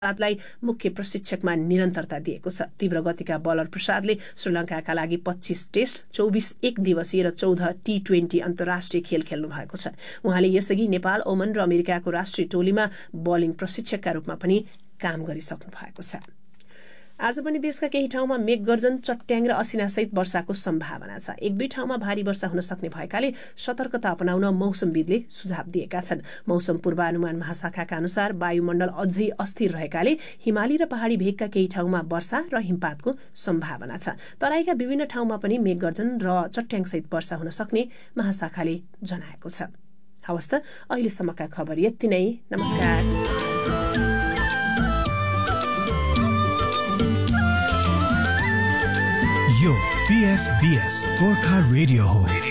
प्रसादलाई मुख्य प्रशिक्षकमा निरन्तरता दिएको छ। तीव्र गतिका बलर प्रसादले श्रीलङ्काका लागि 25 टेस्ट, 24 एक दिवसीय र 14 T20 अन्तर्राष्ट्रिय खेल खेल्नु भएको छ। उहाँले यसअघि नेपाल, ओमन र अमेरिकाको राष्ट्रिय टोलीमा बलिङ प्रशिक्षकका रूपमा पनि काम गरिसक्नु भएको छ। आज पनि देशका केही ठाउँमा मेघगर्जन, चट्याङ र असिनासहित वर्षाको सम्भावना छ। एक दुई ठाउँमा भारी वर्षा हुन सक्ने भएकाले सतर्कता अपनाउन मौसमविदले सुझाव दिएका छन्। मौसम पूर्वानुमान महाशाखाका अनुसार वायुमण्डल अझै अस्थिर रहेकाले हिमाली र पहाडी भेगका केही ठाउँमा वर्षा र हिमपातको सम्भावना छ। तराईका विभिन्न ठाउँमा पनि मेघगर्जन र चट्याङसहित वर्षा हुन सक्ने महाशाखाले जनाएको छ। हवस् त, अहिलेसम्मका खबर यति नै। नमस्कार। यो PFBS गोर्खा रेडियो हो।